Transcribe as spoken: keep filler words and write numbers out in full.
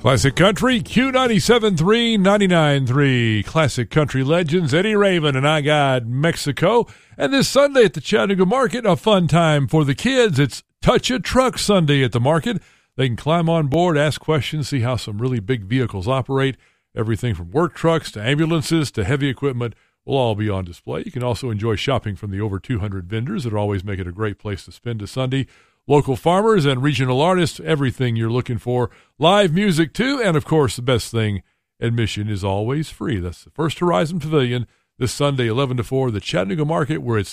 Classic Country, Q ninety-seven point three, ninety-nine point three. Classic Country Legends, Eddie Raven and I Got Mexico. And this Sunday at the Chattanooga Market, a fun time for the kids. It's Touch a Truck Sunday at the market. They can climb on board, ask questions, see how some really big vehicles operate. Everything from work trucks to ambulances to heavy equipment will all be on display. You can also enjoy shopping from the over two hundred vendors that always make it a great place to spend a Sunday. Local farmers and regional artists, everything you're looking for. Live music, too, and, of course, the best thing, admission is always free. That's the First Horizon Pavilion this Sunday, eleven to four, the Chattanooga Market, where it's